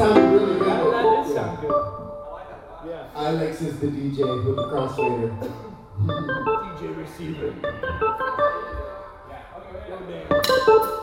sounded really good. That did sound good. Yeah. Alex is the DJ with the crossfader. DJ receiver. Yo, damn.